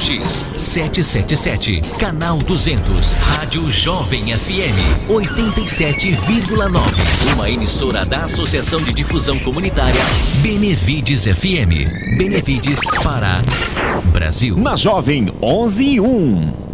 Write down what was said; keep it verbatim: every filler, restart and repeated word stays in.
X setecentos e setenta e sete, canal duzentos, Rádio Jovem F M oitenta e sete vírgula nove, uma emissora da Associação de Difusão Comunitária Benevides F M. Benevides, Pará, Brasil. Na Jovem onze e um.